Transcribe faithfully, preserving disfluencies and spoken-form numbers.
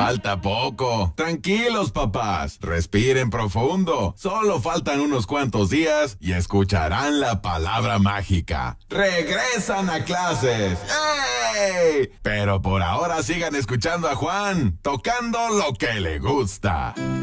falta poco. Tranquilos, papás. Respiren profundo. Solo faltan unos cuantos días y escucharán la palabra mágica. ¡Regresan a clases! ¡Ey! Pero por ahora sigan escuchando a Juan, tocando lo que le gusta.